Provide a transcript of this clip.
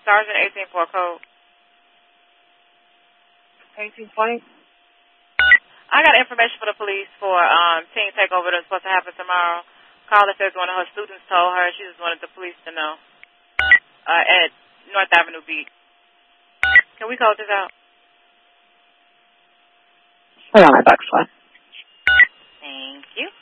Sergeant 18-4 code. 1820? I got information for the police for teen takeover that's supposed to happen tomorrow. Caller says one of her students told her. She just wanted the police to know. At North Avenue Beach. Can we call this out? Hold on, my box one. Thank you.